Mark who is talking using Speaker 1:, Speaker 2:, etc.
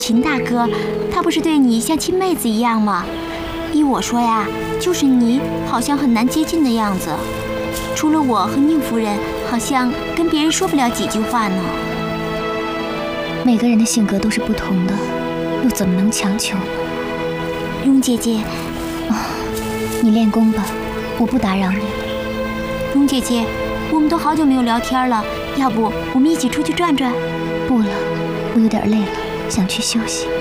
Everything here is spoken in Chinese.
Speaker 1: 秦大哥，他不是对你像亲妹子一样吗？依我说呀，就是你好像很难接近的样子。除了我和宁夫人，好像跟别人说不了几句话呢。
Speaker 2: 每个人的性格都是不同的，又怎么能强求呢？
Speaker 1: 蓉姐姐，
Speaker 2: 你练功吧，我不打扰你。
Speaker 1: 蓉姐姐，我们都好久没有聊天了，要不我们一起出去转转？
Speaker 2: 不了，我有点累了，想去休息。